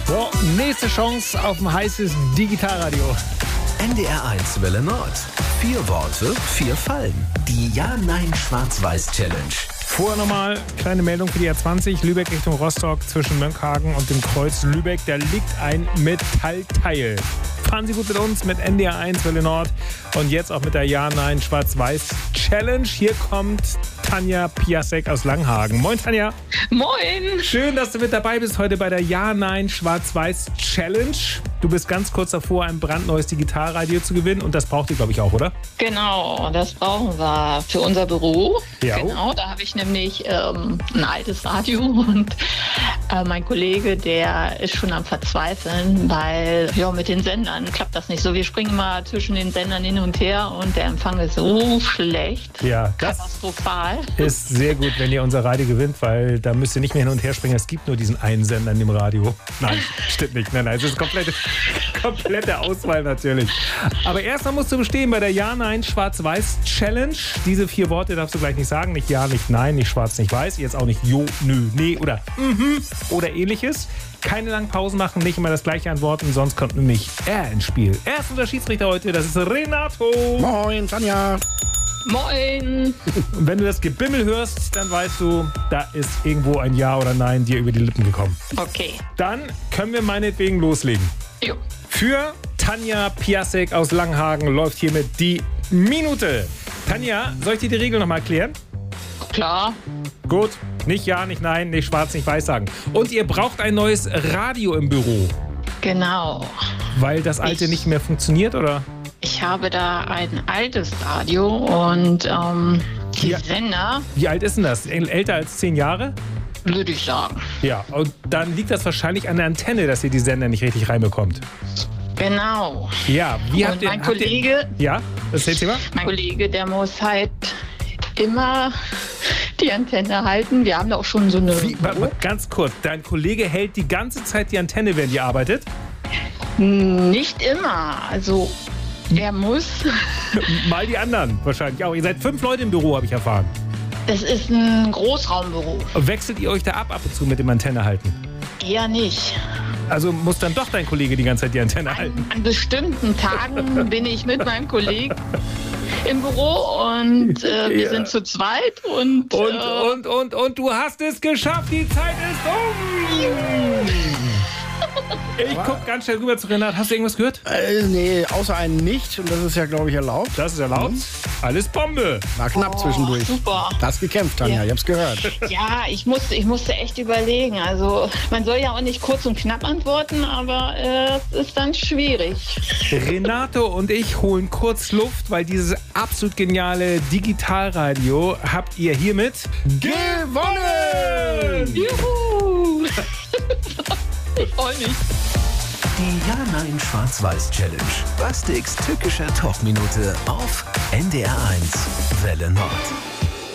So, nächste Chance auf ein heißes Digitalradio. NDR 1 Welle Nord. 4 Worte, 4 Fallen. Die Ja-Nein-Schwarz-Weiß-Challenge. Vorher nochmal kleine Meldung für die A20, Lübeck Richtung Rostock zwischen Mönckehagen und dem Kreuz Lübeck. Da liegt ein Metallteil. Fahren Sie gut mit uns, mit NDR 1 Welle Nord und jetzt auch mit der Ja-Nein-Schwarz-Weiß-Challenge. Hier kommt Tanja Piasek aus Langhagen. Moin Tanja. Moin. Schön, dass du mit dabei bist heute bei der Ja-Nein-Schwarz-Weiß-Challenge. Du bist ganz kurz davor, ein brandneues Digitalradio zu gewinnen und das braucht ihr, glaube ich, auch, oder? Genau, das brauchen wir für unser Büro. Ja. Genau, da habe ich nämlich ein altes Radio und mein Kollege, der ist schon am Verzweifeln, weil mit den Sendern klappt das nicht so. Wir springen immer zwischen den Sendern hin und her und der Empfang ist so schlecht. Ja, das katastrophal. Ist sehr gut, wenn ihr unser Radio gewinnt, weil da müsst ihr nicht mehr hin und her springen. Es gibt nur diesen einen Sender in dem Radio. Nein, stimmt nicht. Nein, es ist komplette Auswahl natürlich. Aber erstmal musst du bestehen bei der Ja-Nein-Schwarz-Weiß-Challenge. Diese 4 Worte darfst du gleich nicht sagen. Nicht Ja, nicht Nein, nicht Schwarz, nicht Weiß. Jetzt auch nicht Jo, Nö, Nee oder oder ähnliches. Keine langen Pausen machen, nicht immer das gleiche antworten, sonst kommt nämlich er ins Spiel. Er ist unser Schiedsrichter heute, das ist Renato. Moin, Tanja. Moin. Und wenn du das Gebimmel hörst, dann weißt du, da ist irgendwo ein Ja oder Nein dir über die Lippen gekommen. Okay. Dann können wir meinetwegen loslegen. Jo. Für Tanja Piasek aus Langhagen läuft hiermit die Minute. Tanja, soll ich dir die Regel nochmal erklären? Klar. Gut, nicht Ja, nicht Nein, nicht Schwarz, nicht Weiß sagen. Und ihr braucht ein neues Radio im Büro. Genau. Weil das alte nicht mehr funktioniert, oder? Ich habe da ein altes Radio und die Ja. Sender, Wie alt ist denn das? Älter als 10 Jahre? würde ich sagen. Ja, und dann liegt das wahrscheinlich an der Antenne, dass ihr die Sender nicht richtig reinbekommt. Genau. Ja, wie Und habt ihr... mein Kollege, Ja, erzähl's dir mal. der muss halt immer die Antenne halten. Wir haben da auch schon so eine... Ganz kurz, dein Kollege hält die ganze Zeit die Antenne, während ihr arbeitet? Nicht immer. Also er muss... Mal die anderen wahrscheinlich auch. Ihr seid 5 Leute im Büro, habe ich erfahren. Das ist ein Großraumbüro. Wechselt ihr euch da ab und zu mit dem Antenne halten? Eher nicht. Also muss dann doch dein Kollege die ganze Zeit die Antenne halten? An bestimmten Tagen bin ich mit meinem Kollegen im Büro und wir sind zu zweit und du hast es geschafft, die Zeit ist um! Ich guck ganz schnell rüber zu Renat. Hast du irgendwas gehört? Nee, außer einen nicht. Und das ist ja, glaube ich, erlaubt. Das ist erlaubt. Alles Bombe. War knapp zwischendurch. Super. Du hast gekämpft, Tanja. Ja. Ich hab's gehört. Ja, ich musste echt überlegen. Also man soll ja auch nicht kurz und knapp antworten, aber es ist dann schwierig. Renato und ich holen kurz Luft, weil dieses absolut geniale Digitalradio habt ihr hiermit gewonnen! Juhu! Ich freue mich. Die Ja-Nein-Schwarz-Weiß-Challenge. Bastiks tückischer Talkminute auf NDR 1 Welle Nord.